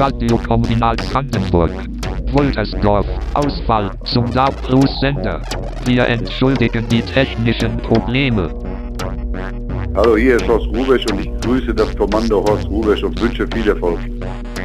Radiokombinat Brandenburg. Woltersdorf. Ausfall zum Dark-Plus-Sender. Wir entschuldigen die technischen Probleme. Hallo, hier ist Horst Rubesch und ich grüße das Kommando Horst Rubesch und wünsche viel Erfolg.